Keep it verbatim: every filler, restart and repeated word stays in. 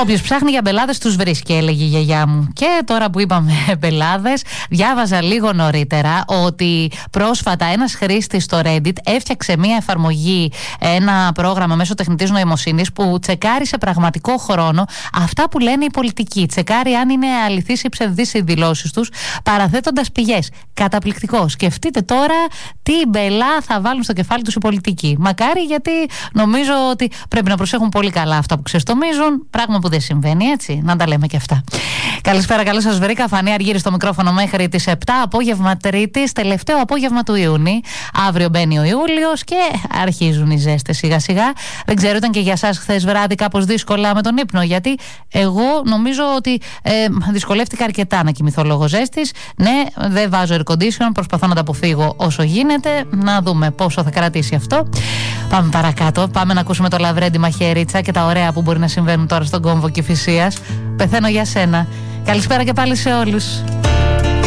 Όποιος ψάχνει για μπελάδες τους βρίσκει, έλεγε η γιαγιά μου. Και τώρα που είπαμε μπελάδες, διάβαζα λίγο νωρίτερα ότι πρόσφατα ένας χρήστης στο Reddit έφτιαξε μια εφαρμογή, ένα πρόγραμμα μέσω τεχνητής νοημοσύνης που τσεκάρει σε πραγματικό χρόνο αυτά που λένε οι πολιτικοί. Τσεκάρει αν είναι αληθείς ή ψευδείς οι δηλώσεις τους, παραθέτοντας πηγές. Καταπληκτικό. Σκεφτείτε τώρα τι μπελά θα βάλουν στο κεφάλι τους οι πολιτικοί. Μακάρι, γιατί νομίζω ότι πρέπει να προσέχουν πολύ καλά αυτά που ξεστομίζουν. Πράγμα που δεν συμβαίνει, έτσι. Να τα λέμε και αυτά. Καλησπέρα, καλώς σας βρήκα. Φανή Αργύρη στο μικρόφωνο μέχρι τις επτά. Απόγευμα Τρίτης, τελευταίο απόγευμα του Ιούνιου. Αύριο μπαίνει ο Ιούλιος και αρχίζουν οι ζέστες σιγά-σιγά. Δεν ξέρω, ήταν και για σας χθες βράδυ κάπως δύσκολα με τον ύπνο? Γιατί εγώ νομίζω ότι ε, δυσκολεύτηκα αρκετά να κοιμηθώ λόγω ζέστης. Ναι, δεν βάζω air condition, προσπαθώ να τα αποφύγω όσο γίνεται. Να δούμε πόσο θα κρατήσει αυτό. Πάμε παρακάτω. Πάμε να ακούσουμε το Λαβρέντι Μαχαιρίτσα και τα ωραία που μπορεί να συμβαίνουν τώρα στον κόμβο Κηφισίας. Πεθαίνω για σένα. Καλησπέρα και πάλι σε όλους.